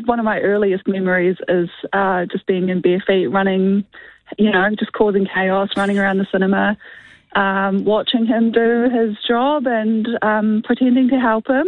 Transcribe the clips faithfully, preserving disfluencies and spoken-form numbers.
one of my earliest memories is uh, just being in bare feet, running, you know, just causing chaos, running around the cinema, um, watching him do his job and um, pretending to help him.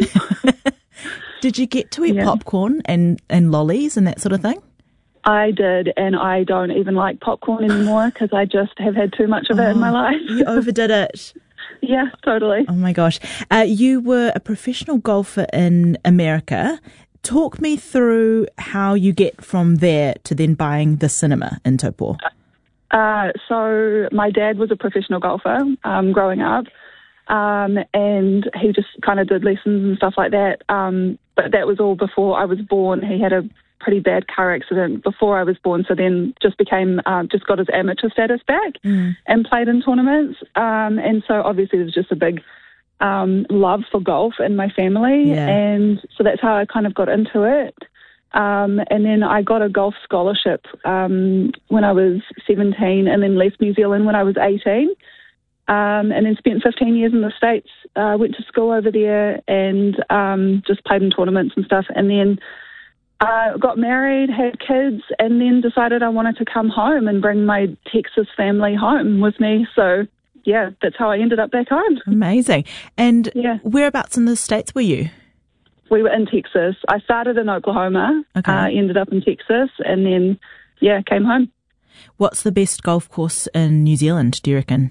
Did you get to eat Yeah. popcorn and, and lollies and that sort of thing? I did, and I don't even like popcorn anymore because I just have had too much of it Oh, in my life. You overdid it. Yeah, totally. Oh my gosh. Uh, you were a professional golfer in America. Talk me through how you get from there to then buying the cinema in Taupo. Uh, so my dad was a professional golfer um, growing up, um, and he just kind of did lessons and stuff like that. Um, but that was all before I was born. He had a pretty bad car accident before I was born, so then just became, um, just got his amateur status back Mm. and played in tournaments. Um, and so obviously there's just a big um, love for golf in my family, Yeah. and so that's how I kind of got into it. Um, and then I got a golf scholarship um, when I was seventeen, and then left New Zealand when I was eighteen, um, and then spent fifteen years in the States. Uh, went to school over there and um, just played in tournaments and stuff, and then uh, got married, had kids, and then decided I wanted to come home and bring my Texas family home with me. So, yeah, that's how I ended up back home. Amazing. And Yeah. whereabouts in the States were you? We were in Texas. I started in Oklahoma, Okay. uh, ended up in Texas, and then, yeah, came home. What's the best golf course in New Zealand, do you reckon?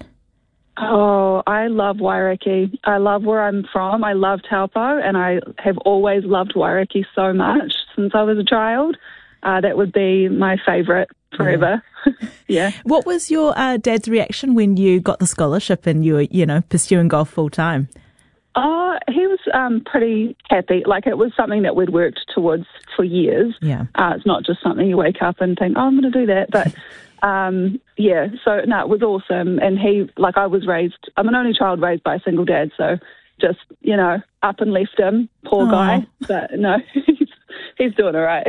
Oh, I love Wairiki. I love where I'm from. I love Taupo, and I have always loved Wairiki so much since I was a child. Uh, that would be my favourite forever. Yeah. What was your uh, dad's reaction when you got the scholarship and you were, you know, pursuing golf full time? Oh, he was um, pretty happy. Like, it was something that we'd worked towards for years. Yeah. Uh, it's not just something you wake up and think, oh, I'm going to do that. But, um, yeah, so, no, it was awesome. And he, like, I was raised, I'm an only child raised by a single dad, so just, you know, up and left him, poor Aw. guy. But, no, he's, he's doing all right.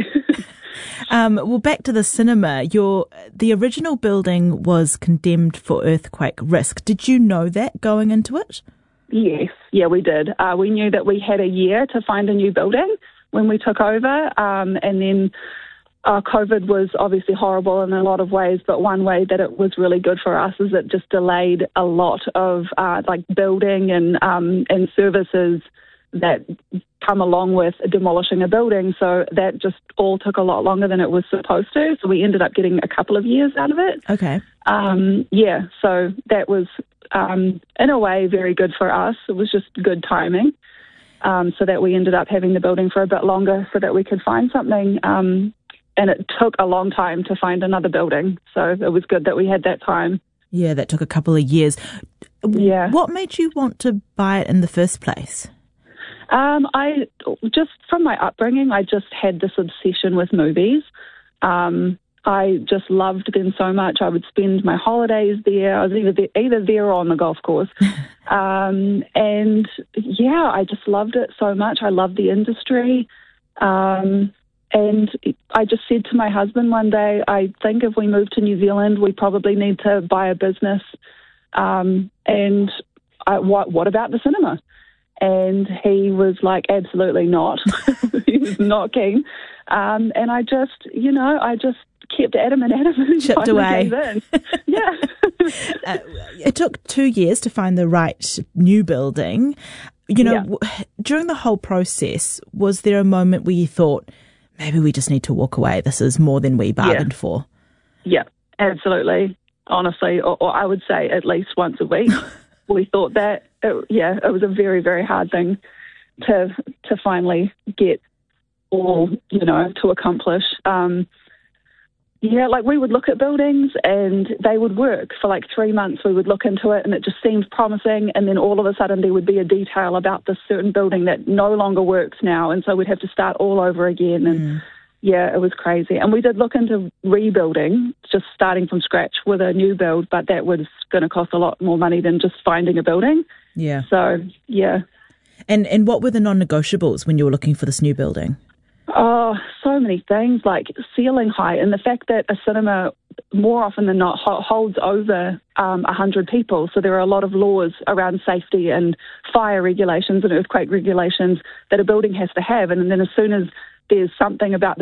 Um, well, back to the cinema. Your the original building was condemned for earthquake risk. Did you know that going into it? Yes, yeah, we did. Uh, we knew that we had a year to find a new building when we took over, um, and then uh, COVID was obviously horrible in a lot of ways, but one way that it was really good for us is it just delayed a lot of uh, like building and um, and services that come along with demolishing a building. So that just all took a lot longer than it was supposed to. So we ended up getting a couple of years out of it. Okay. Um, yeah, so that was, um, in a way, very good for us. It was just good timing, um, so that we ended up having the building for a bit longer so that we could find something. Um, and it took a long time to find another building, so it was good that we had that time. Yeah, that took a couple of years. Yeah. What made you want to buy it in the first place? Um, I just, from my upbringing, I just had this obsession with movies. Um, I just loved them so much. I would spend my holidays there. I was either there, either there or on the golf course. um, and yeah, I just loved it so much. I loved the industry. Um, and I just said to my husband one day, I think if we move to New Zealand, we probably need to buy a business. Um, and I, what, what about the cinema? And he was like, absolutely not. He was not keen. Um, and I just, you know, I just kept at him and at him and Chipped finally away. gave in. Yeah. Uh, it took two years to find the right new building. You know, Yeah. w- during the whole process, was there a moment where you thought, maybe we just need to walk away? This is more than we bargained Yeah. for. Yeah, absolutely. Honestly, or, or I would say at least once a week. We thought that, it, yeah, it was a very, very hard thing to to finally get all, you know, to accomplish. Um, yeah, like we would look at buildings and they would work for like three months. We would look into it and it just seemed promising. And then all of a sudden there would be a detail about this certain building that no longer works now. And so we'd have to start all over again. And Mm. yeah, it was crazy. And we did look into rebuilding, just starting from scratch with a new build, but that was going to cost a lot more money than just finding a building. Yeah. So, yeah. And and what were the non-negotiables when you were looking for this new building? Oh, so many things, like ceiling height and the fact that a cinema more often than not ho- holds over um, one hundred people. So there are a lot of laws around safety and fire regulations and earthquake regulations that a building has to have. And then as soon as there's something about the